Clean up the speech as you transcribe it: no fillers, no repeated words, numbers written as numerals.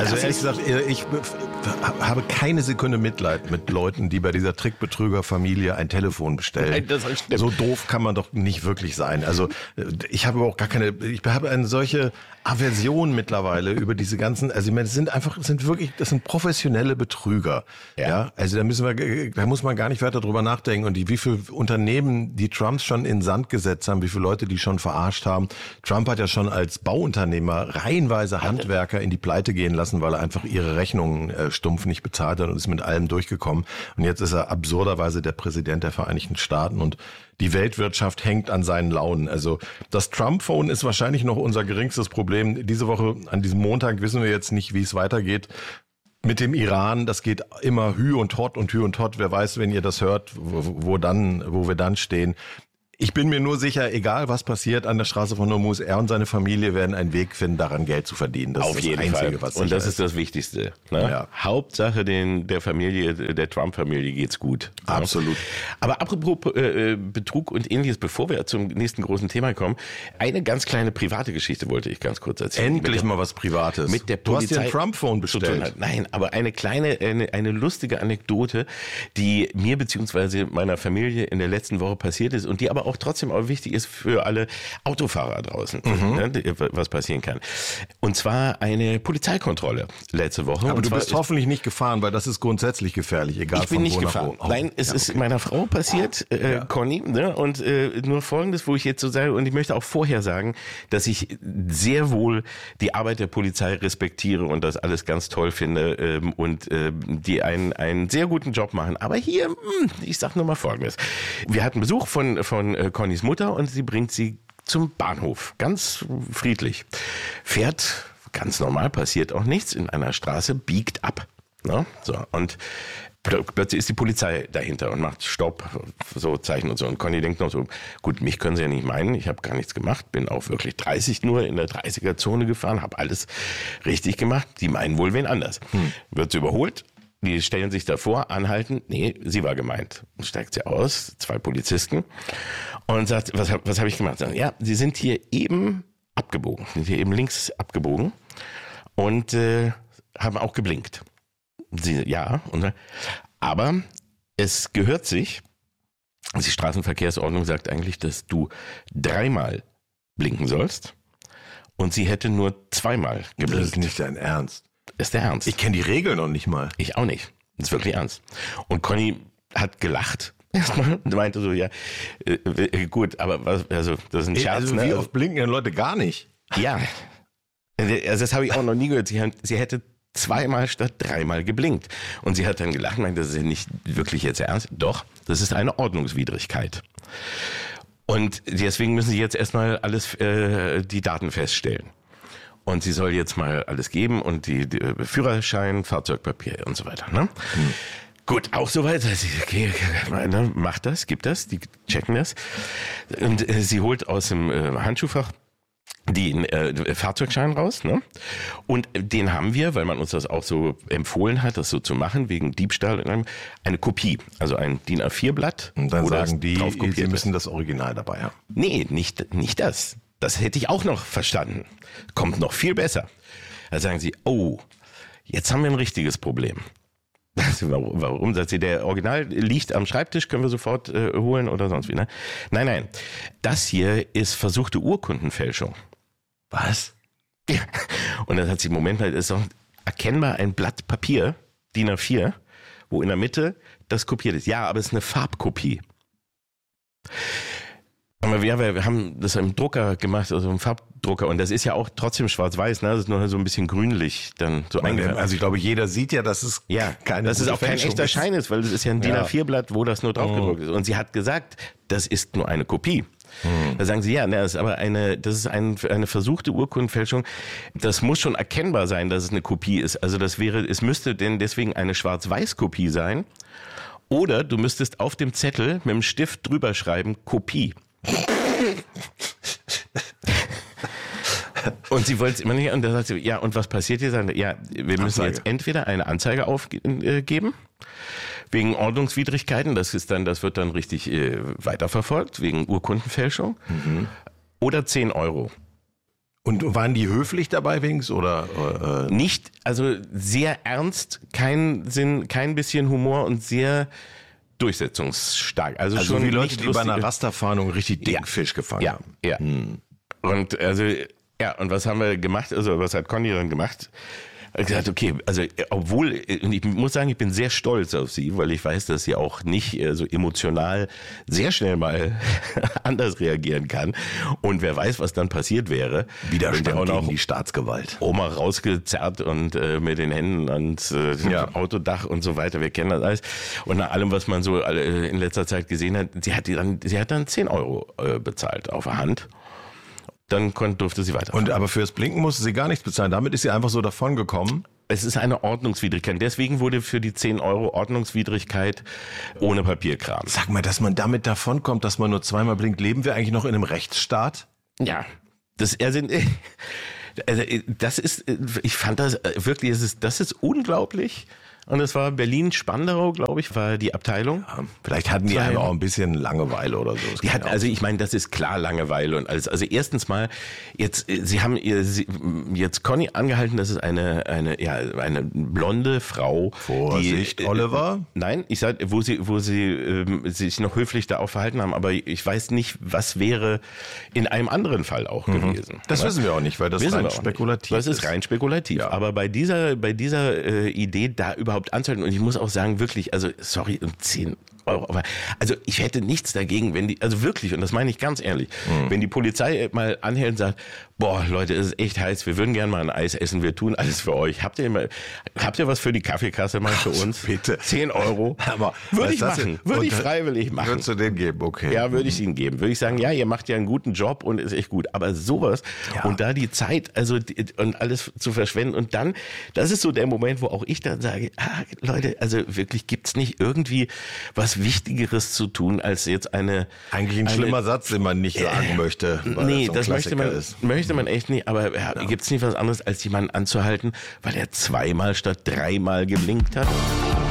Also ehrlich gesagt, ich habe keine Sekunde Mitleid mit Leuten, die bei dieser Trickbetrügerfamilie ein Telefon bestellen. Nein, das stimmt. So doof kann man doch nicht wirklich sein. Also ich habe auch ich habe eine solche Aversion mittlerweile über diese ganzen, also ich meine, das sind professionelle Betrüger. Ja. Also da muss man gar nicht weiter drüber nachdenken. Und wie viele Unternehmen die Trumps schon in Sand gesetzt haben, wie viele Leute die schon verarscht haben. Trump hat ja schon als Bauunternehmer reihenweise Handwerker in die Pleite gehen lassen, weil er einfach ihre Rechnungen stumpf nicht bezahlt hat und ist mit allem durchgekommen. Und jetzt ist er absurderweise der Präsident der Vereinigten Staaten und die Weltwirtschaft hängt an seinen Launen. Also das Trump-Phone ist wahrscheinlich noch unser geringstes Problem. Diese Woche, an diesem Montag, wissen wir jetzt nicht, wie es weitergeht. Mit dem Iran, das geht immer Hü und Hott und Hü und Hott. Wer weiß, wenn ihr das hört, wo wir dann stehen. Ich bin mir nur sicher, egal was passiert an der Straße von Hormuz, er und seine Familie werden einen Weg finden, daran Geld zu verdienen. Das auf ist jeden das Einzige, Fall. Was und das ist das Wichtigste. Ne? Ja. Hauptsache der Trump-Familie geht's gut. Absolut. Ne? Aber apropos Betrug und Ähnliches, bevor wir zum nächsten großen Thema kommen, eine ganz kleine private Geschichte wollte ich ganz kurz erzählen. Endlich mal was Privates. Mit der du Polizei hast dir ein Trump-Phone bestellt. Nein, aber eine kleine, eine lustige Anekdote, die mir bzw. meiner Familie in der letzten Woche passiert ist und die aber auch trotzdem auch wichtig ist für alle Autofahrer draußen, was passieren kann. Und zwar eine Polizeikontrolle letzte Woche. Aber und du bist hoffentlich nicht gefahren, weil das ist grundsätzlich gefährlich, egal ich bin von nicht wo gefahren. nach wo. Nein, es ist meiner Frau passiert, Conny, ne? Und nur Folgendes, wo ich jetzt so sage, und ich möchte auch vorher sagen, dass ich sehr wohl die Arbeit der Polizei respektiere und das alles ganz toll finde und die einen sehr guten Job machen. Aber hier, ich sag nur mal Folgendes. Wir hatten Besuch von Connys Mutter und sie bringt sie zum Bahnhof. Ganz friedlich. Fährt ganz normal, passiert auch nichts in einer Straße, biegt ab. Ne? So, und plötzlich ist die Polizei dahinter und macht Stopp, so Zeichen und so. Und Conny denkt noch so, gut, mich können sie ja nicht meinen, ich habe gar nichts gemacht, bin auch wirklich 30 nur in der 30er-Zone gefahren, habe alles richtig gemacht. Die meinen wohl wen anders. Wird sie überholt. Die stellen sich davor, anhalten. Nee, sie war gemeint. Steigt sie aus, 2 Polizisten und sagt, was hab ich gemacht? Sagt, ja, sie sind hier eben abgebogen, sind hier eben links abgebogen und haben auch geblinkt. Sie, ja, aber es gehört sich, die Straßenverkehrsordnung sagt eigentlich, dass du 3-mal blinken sollst und sie hätte nur 2-mal geblinkt. Das ist nicht dein Ernst. Ist der Ernst. Ich kenne die Regeln noch nicht mal. Ich auch nicht. Das ist wirklich ernst. Und Conny hat gelacht. Erstmal meinte so, ja, gut, aber das ist ein Scherz. Also wie oft blinken denn Leute gar nicht? Ja. Also das habe ich auch noch nie gehört. Sie hätte 2-mal statt 3-mal geblinkt. Und sie hat dann gelacht und meinte, das ist ja nicht wirklich jetzt ernst. Doch, das ist eine Ordnungswidrigkeit. Und deswegen müssen sie jetzt erstmal die Daten feststellen. Und sie soll jetzt mal alles geben und die Führerschein, Fahrzeugpapier und so weiter. Ne? Gut, auch soweit. Okay, mach das, gib das, die checken das. Und sie holt aus dem Handschuhfach den Fahrzeugschein raus. Ne? Und den haben wir, weil man uns das auch so empfohlen hat, das so zu machen, wegen Diebstahl, eine Kopie. Also ein DIN A4-Blatt. Und dann sagen die, sie müssen das Original dabei haben. Nee, nicht das. Das hätte ich auch noch verstanden. Kommt noch viel besser. Da sagen sie, oh, jetzt haben wir ein richtiges Problem. Warum? Sagt sie, der Original liegt am Schreibtisch, können wir sofort holen oder sonst wie. Ne? Nein. Das hier ist versuchte Urkundenfälschung. Was? Ja. Und dann hat sie, Moment mal, ist doch erkennbar ein Blatt Papier, DIN A4, wo in der Mitte das kopiert ist. Ja, aber es ist eine Farbkopie. Aber wir haben das im Drucker gemacht, also im Farbdrucker. Und das ist ja auch trotzdem schwarz-weiß, ne? Das ist nur so ein bisschen grünlich dann so eingefärbt. Also ich glaube, jeder sieht ja, dass es dass es auch kein echter Schein ist, weil es ist ja ein DIN A4-Blatt, wo das nur drauf gedruckt ist. Und sie hat gesagt, das ist nur eine Kopie. Da sagen sie, das ist aber eine versuchte Urkundenfälschung. Das muss schon erkennbar sein, dass es eine Kopie ist. Also es müsste denn deswegen eine Schwarz-Weiß-Kopie sein. Oder du müsstest auf dem Zettel mit dem Stift drüber schreiben, Kopie. Und sie wollte es immer nicht, und da sagt sie, ja, und was passiert hier? Ja, wir müssen jetzt entweder eine Anzeige aufgeben, wegen Ordnungswidrigkeiten, das wird dann richtig weiterverfolgt, wegen Urkundenfälschung, oder 10 Euro. Und waren die höflich dabei wenigstens oder? Nicht, also sehr ernst, kein bisschen Humor und sehr durchsetzungsstark. Also schon wie Leute, nicht die bei einer lustige- Rasterfahndung richtig dicken Fisch gefangen Ja, haben. ja. Und also, ja, und was haben wir gemacht? Also, was hat Conny dann gemacht? Er hat gesagt, okay, also, obwohl, und ich muss sagen, ich bin sehr stolz auf sie, weil ich weiß, dass sie auch nicht so emotional sehr schnell mal anders reagieren kann. Und wer weiß, was dann passiert wäre. Widerstand Wenn der auch gegen noch die Staatsgewalt. Oma rausgezerrt und mit den Händen ans Autodach und so weiter. Wir kennen das alles. Und nach allem, was man so in letzter Zeit gesehen hat, sie hat dann 10 Euro bezahlt auf der Hand. Dann durfte sie weiter. Und aber fürs Blinken musste sie gar nichts bezahlen. Damit ist sie einfach so davon gekommen. Es ist eine Ordnungswidrigkeit. Deswegen wurde für die 10 Euro Ordnungswidrigkeit ohne Papierkram. Sag mal, dass man damit davonkommt, dass man nur zweimal blinkt. Leben wir eigentlich noch in einem Rechtsstaat? Ja, das ist, ich fand das wirklich, das ist unglaublich. Und es war Berlin-Spandau, glaube ich, war die Abteilung. Ja, vielleicht hatten die einfach auch ein bisschen Langeweile oder so. Die hat, also ich meine, das ist klar Langeweile und alles. Also erstens mal, sie haben jetzt Conny angehalten, das ist eine blonde Frau. Vorsicht, Oliver. Nein, ich sag, wo sie sich noch höflich da auch verhalten haben, aber ich weiß nicht, was wäre in einem anderen Fall auch gewesen. Das wissen wir auch nicht, weil das rein spekulativ ist. Das ist rein spekulativ. Ja. Aber bei dieser Idee da überhaupt anzuhalten, und ich muss auch sagen, wirklich, also sorry, 10 Euro, aber also ich hätte nichts dagegen, wenn also wirklich, und das meine ich ganz ehrlich, wenn die Polizei mal anhält und sagt, boah, Leute, es ist echt heiß, wir würden gerne mal ein Eis essen, wir tun alles für euch. Habt ihr was für die Kaffeekasse mal für uns? Bitte. 10 Euro. Aber würde ich machen. Würde ich freiwillig machen. Würdest du den geben? Okay. Ja, würde ich ihnen geben. Würde ich sagen, ja, ihr macht ja einen guten Job und ist echt gut. Aber sowas und da die Zeit, also und alles zu verschwenden und dann, das ist so der Moment, wo auch ich dann sage, Leute, also wirklich gibt's nicht irgendwie was Wichtigeres zu tun, als jetzt eigentlich ein schlimmer Satz, den man nicht sagen möchte. Nee, das möchte ist. man echt nicht, aber gibt's nicht was anderes, als jemanden anzuhalten, weil er 2-mal statt 3-mal geblinkt hat?